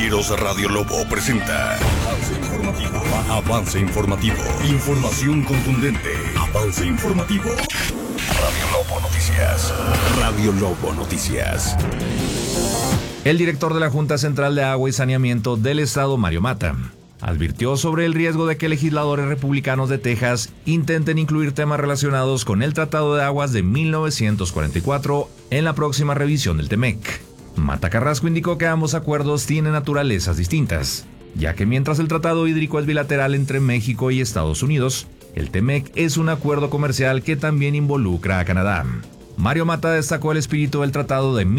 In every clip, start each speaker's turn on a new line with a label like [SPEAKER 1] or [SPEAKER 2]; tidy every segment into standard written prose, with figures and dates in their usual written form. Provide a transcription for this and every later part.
[SPEAKER 1] Noticieros Radio Lobo presenta Avance Informativo. Avance Informativo. Información contundente. Avance Informativo. Radio Lobo Noticias. Radio Lobo Noticias.
[SPEAKER 2] El director de la Junta Central de Agua y Saneamiento del Estado, Mario Mata, advirtió sobre el riesgo de que legisladores republicanos de Texas intenten incluir temas relacionados con el Tratado de Aguas de 1944 en la próxima revisión del TEMEC. Mata Carrasco indicó que ambos acuerdos tienen naturalezas distintas, ya que mientras el Tratado Hídrico es bilateral entre México y Estados Unidos, el TEMEC es un acuerdo comercial que también involucra a Canadá. Mario Mata destacó el espíritu del Tratado de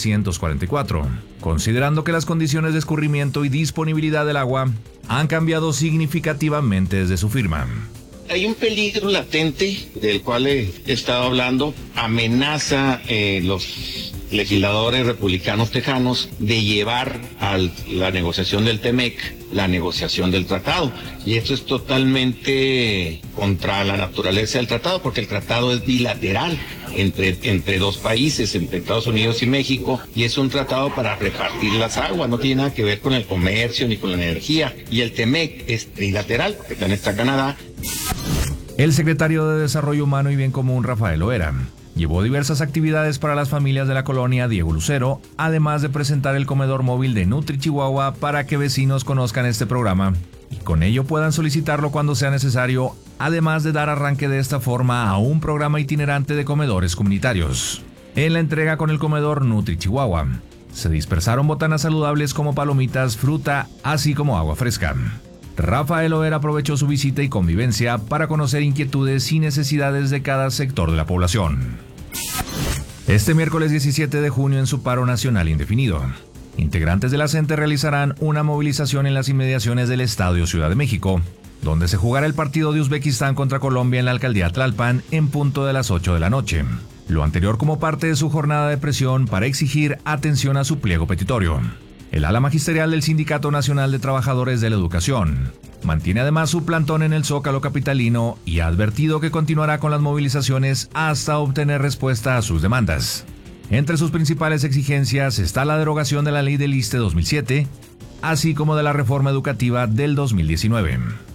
[SPEAKER 2] 1944, considerando que las condiciones de escurrimiento y disponibilidad del agua han cambiado significativamente desde su firma.
[SPEAKER 3] Hay un peligro latente del cual he estado hablando, amenaza los legisladores republicanos tejanos de llevar a la negociación del TEMEC la negociación del tratado. Y esto es totalmente contra la naturaleza del tratado, porque el tratado es bilateral entre dos países, entre Estados Unidos y México, y es un tratado para repartir las aguas, no tiene nada que ver con el comercio ni con la energía. Y el TEMEC es trilateral, porque también está Canadá.
[SPEAKER 2] El secretario de Desarrollo Humano y Bien Común, Rafael Loera, llevó diversas actividades para las familias de la colonia Diego Lucero, además de presentar el comedor móvil de Nutri Chihuahua para que vecinos conozcan este programa y con ello puedan solicitarlo cuando sea necesario, además de dar arranque de esta forma a un programa itinerante de comedores comunitarios. En la entrega con el comedor Nutri Chihuahua, se dispersaron botanas saludables como palomitas, fruta, así como agua fresca. Rafael Loera aprovechó su visita y convivencia para conocer inquietudes y necesidades de cada sector de la población. Este miércoles 17 de junio en su paro nacional indefinido, integrantes de la CENTE realizarán una movilización en las inmediaciones del Estadio Ciudad de México, donde se jugará el partido de Uzbekistán contra Colombia en la alcaldía Tlalpan en punto de las 8 de la noche. Lo anterior como parte de su jornada de presión para exigir atención a su pliego petitorio. El ala magisterial del Sindicato Nacional de Trabajadores de la Educación mantiene además su plantón en el Zócalo capitalino y ha advertido que continuará con las movilizaciones hasta obtener respuesta a sus demandas. Entre sus principales exigencias está la derogación de la Ley del ISSSTE 2007, así como de la reforma educativa del 2019.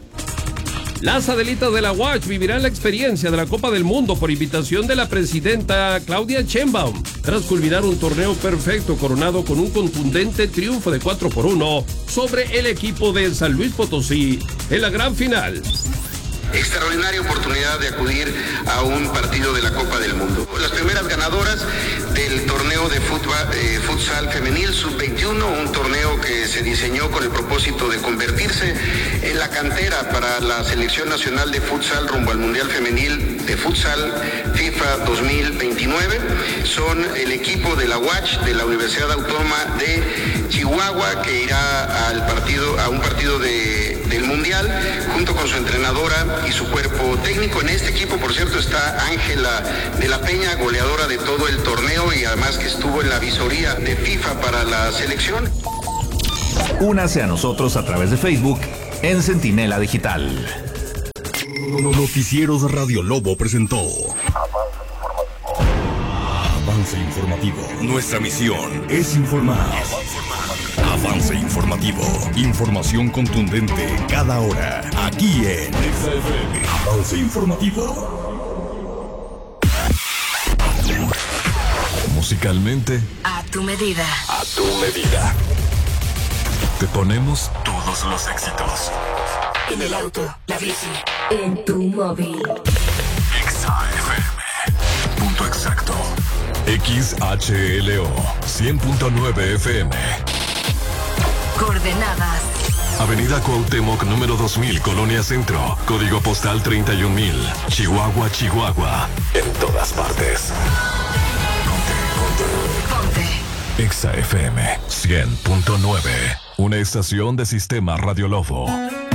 [SPEAKER 4] Las Adelitas de la UACH vivirán la experiencia de la Copa del Mundo por invitación de la presidenta Claudia Sheinbaum, tras culminar un torneo perfecto coronado con un contundente triunfo de 4-1 sobre el equipo de San Luis Potosí en la gran final.
[SPEAKER 5] Extraordinaria oportunidad de acudir a un partido de la Copa del Mundo. Las primeras ganadoras del torneo de futsal femenil sub-21, un torneo que se diseñó con el propósito de convertirse en la cantera para la selección nacional de futsal rumbo al Mundial Femenil de Futsal FIFA 2029. Son el equipo de la UACH de la Universidad Autónoma de Chihuahua, que irá a un partido del Mundial junto con su entrenadora y su cuerpo técnico. En este equipo, por cierto, está Ángela de la Peña, goleadora de todo el torneo y además que estuvo en la visoría de FIFA para la selección.
[SPEAKER 2] Únase a nosotros a través de Facebook en Centinela Digital.
[SPEAKER 1] Noticieros Radio Lobo presentó Avance Informativo. Nuestra misión es informar. Avance Informativo. Información contundente cada hora. Aquí en XFM. Avance Informativo. Musicalmente.
[SPEAKER 6] A tu medida.
[SPEAKER 1] A tu medida. Te ponemos
[SPEAKER 6] Todos los éxitos. En el auto, la bici, en tu móvil.
[SPEAKER 1] XFM. Punto exacto. XHLO 100.9 FM.
[SPEAKER 6] Coordenadas.
[SPEAKER 1] Avenida Cuauhtémoc, número 2000, Colonia Centro. Código postal 31000. Chihuahua, Chihuahua. En todas partes.
[SPEAKER 6] Ponte.
[SPEAKER 1] Exa FM 100.9. Una estación de Sistema Radio Lobo.